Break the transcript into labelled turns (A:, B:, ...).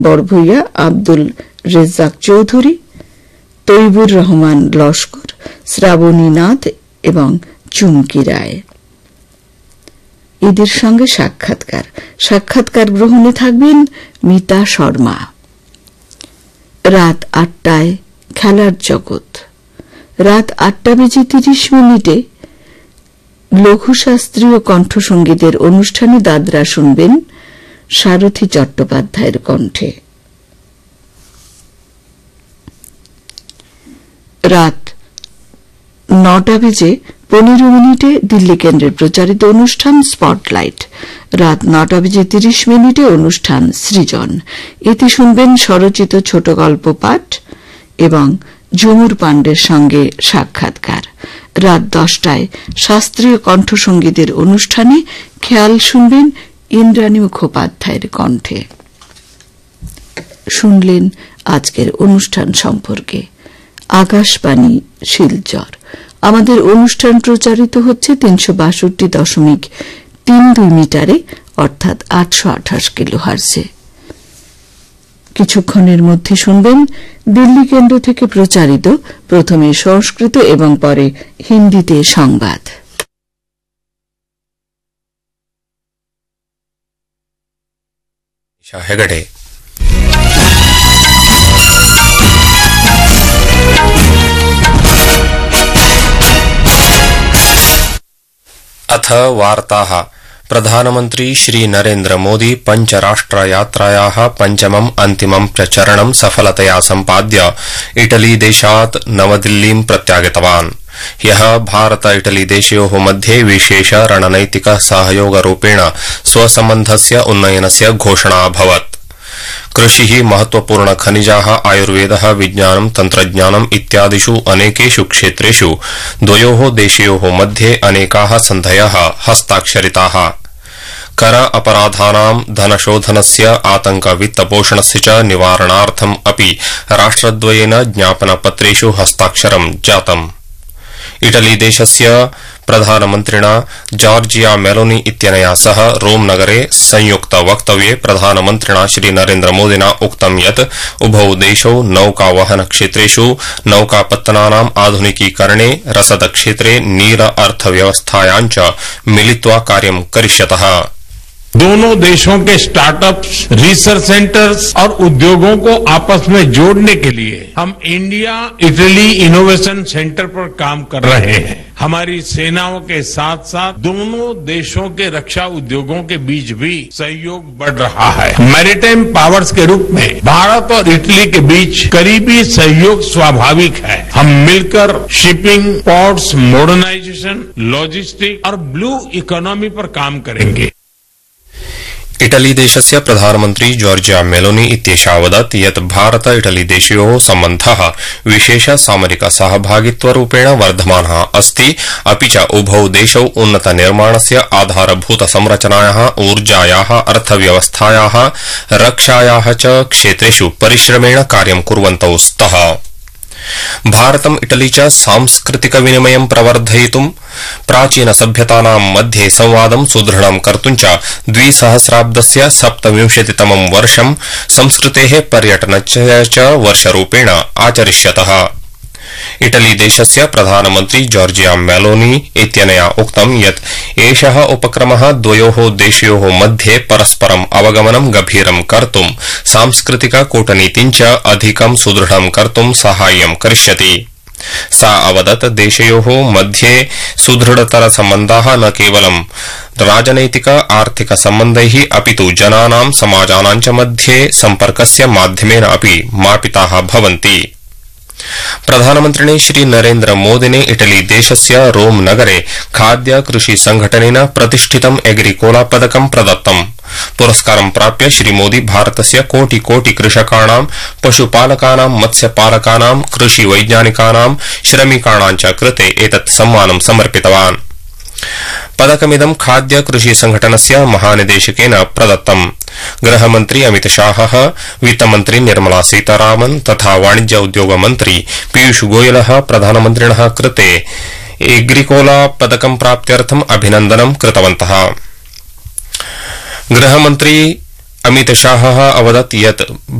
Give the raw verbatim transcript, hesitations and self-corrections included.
A: বড়ভূইয়া আব্দুল রেজ্জাক চৌধুরী, তৈবুর রহমান লস্কর, শ্রাবণী নাথ এবং চুমকি রায়। এদের সঙ্গে সাক্ষাৎকার সাক্ষাৎকার গ্রহণে থাকবেন মিতা শর্মা। রাত আটটায় খেলার জগৎ। রাত আটটা বেজে তিরিশ মিনিটে লঘুশাস্ত্রীয় কণ্ঠসঙ্গীতের অনুষ্ঠানে দাদরা শুনবেন সারথী চট্টোপাধ্যায়ের কণ্ঠে। রাত নটা বেজে পনেরো মিনিটে দিল্লি কেন্দ্রের প্রচারিত অনুষ্ঠান স্পটলাইট। রাত নটা বেজে তিরিশ মিনিটে অনুষ্ঠান সৃজন। এতে শুনবেন স্বরচিত ছোট গল্প পাঠ এবং ঝুমুর পাণ্ডের সঙ্গে সাক্ষাৎকার। রাত দশটায় শাস্ত্রীয় কণ্ঠসঙ্গীতের অনুষ্ঠানে খেয়াল শুনবেন ইন্দ্রাণী মুখোপাধ্যায়ের কণ্ঠে। শুনলেন আজকের অনুষ্ঠান সম্পর্কে। আকাশবাণী শিলচর। আমাদের অনুষ্ঠান প্রচারিত হচ্ছে তিনশো বাষট্টি দশমিক তিন দুই মিটারে অর্থাৎ আটশো আঠাশ কিলো হার্জে। কিছুক্ষণের মধ্যে শুনবেন দিল্লি কেন্দ্র থেকে প্রচারিত প্রথমে সংস্কৃত এবং পরে হিন্দিতে সংবাদ।
B: হেগড়ে अथ वार्ताः। प्रधानमन्त्री श्री नरेन्द्र मोदी पञ्चराष्ट्रयात्रायाः पञ्चमम् अन्तिमं चरणं सफलतया सम्पाद्य इटली देशात् नवदिल्लीं प्रत्यागतवान्। ह्यः भारत इटली देशयोः मध्ये विशेष रणनैतिक सहयोगरूपेण स्वसम्बन्धस्य उन्नयनस्य घोषणा अभवत्। कृषिः, महत्वपूर्ण खनिजाः, आयुर्वेदः, विज्ञानं, तन्त्रज्ञानम् इत्यादिषु अनेकेषु क्षेत्रेषु द्वयोः देशयोः मध्ये अनेकाः सन्धयः हस्ताक्षरिताः। कर अपराधानां, धनशोधनस्य, आतंक वित्तपोषणस्य च निवारणार्थम् अपि राष्ट्रद्वयेन ज्ञापनपत्रेषु हस्ताक्षरं जातम्। इटली देशस्य प्रधानमन्त्रिणा जॉर्जिया मेलोनी इत्यनया सह रोम नगरे संयुक्त वक्तव्ये प्रधानमन्त्रिणा श्री नरेन्द्र मोदिना उक्तं यत् उभौ देशौ नौकावहन क्षेत्रेषु नौकापत्तनानाम् आधुनिकीकरणे, रसद क्षेत्रे, नील अर्थव्यवस्थायां च मिलित्वा कार्यं करिष्यतः।
C: दोनों देशों के स्टार्टअप्स, रिसर्च सेंटर्स और उद्योगों को आपस में जोड़ने के लिए हम इंडिया इटली इनोवेशन सेंटर पर काम कर रहे हैं। हमारी सेनाओं के साथ साथ दोनों देशों के रक्षा उद्योगों के बीच भी सहयोग बढ़ रहा है। मैरीटाइम पावर्स के रूप में भारत और इटली के बीच करीबी सहयोग स्वाभाविक है। हम मिलकर शिपिंग, पोर्ट्स, मॉडर्नाइजेशन, लॉजिस्टिक और ब्लू इकोनॉमी पर काम करेंगे।
B: इटली देशस्य प्रधानमन्त्री जॉर्जिया मेलोनी इत्येषा अवदत् यत् भारत इटली देशयोः सम्बन्धः विशेष सामरिक सहभागित्वरूपेण वर्धमानः अस्ति, अपि च उभौ देशौ उन्नत निर्माणस्य, आधारभूत संरचनायाः, ऊर्जायाः, अर्थव्यवस्थायाः, रक्षायाः च क्षेत्रेषु परिश्रमेण कार्यं कुर्वन्तौ स्तः। भारतम् इटली च सांस्कृतिक विनिमयं प्रवर्धयितुं, प्राचीन सभ्यतानां मध्ये संवादं सुदृढं कर्तुं च द्विसहस्राब्दस्य सप्तविंशतितमं वर्षं संस्कृतेः पर्यटनस्य च वर्षरूपेण आचरिष्यतः। इटली देशस्य प्रधानमन्त्री जॉर्जिया मेलोनी इत्यनया उक्तं यत् एषः उपक्रमः द्वयोः देशयोः मध्ये परस्परम् अवगमनं गभीरं कर्तुं, सांस्कृतिक कूटनीतिं च अधिकं सुदृढं कर्तुं साहाय्यं करिष्यति। सा अवदत् देशयोः मध्ये सुदृढतर सम्बन्धाः न केवलं राजनैतिक आर्थिक सम्बन्धैः अपितु जनानां, समाजानां च मध्ये सम्पर्कस्य माध्यमेन अपि मापिताः भवन्ति। प्रधानमन्त्रिणे श्री नरेन्द्र मोदिने इटली देशस्य रोम नगरे खाद्य कृषि संघटनेन प्रतिष्ठितम् एग्रिकोला पदकं प्रदत्तम्। पुरस्कारं प्राप्य श्री मोदी भारतस्य कोटि कोटि कृषकाणां, पशुपालकानां, मत्स्यपालकानां, कृषि वैज्ञानिकानां, श्रमिकाणां च कृते एतत् सम्मानं समर्पितवान्। पदकमिदं खाद्य कृषि संघटनस्य महानिदेशकेन प्रदत्तम्। गृहमन्त्री अमित शाहः, वित्तमन्त्री निर्मला सीतारामन् तथा वाणिज्य उद्योग मन्त्री पीयूष गोयलः प्रधानमन्त्रिणः कृते एग्रिकोला पदकं प्राप्त्यर्थम् अभिनन्दनं कृतवन्तः। गृहमन्त्री अमित शाह अवदत् यत्